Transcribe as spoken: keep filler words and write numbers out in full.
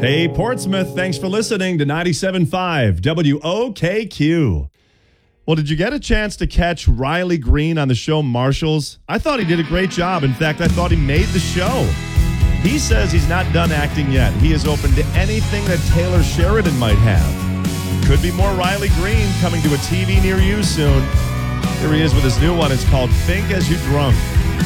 Hey, Portsmouth, thanks for listening to ninety-seven point five W O K Q. Well, did you get a chance to catch Riley Green on the show Marshalls? I thought he did a great job. In fact, I thought he made the show. He says he's not done acting yet. He is open to anything that Taylor Sheridan might have. Could be more Riley Green coming to a T V near you soon. Here he is with his new one. It's called Think As You Drunk.